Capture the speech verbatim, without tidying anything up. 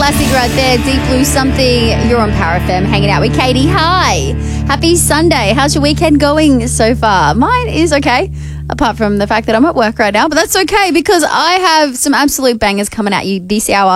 classic right there. Deep Blue Something. You're on Power F M hanging out with Katie. Hi. Happy Sunday. How's your weekend going so far? Mine is okay, apart from the fact that I'm at work right now, but that's okay because I have some absolute bangers coming at you this hour.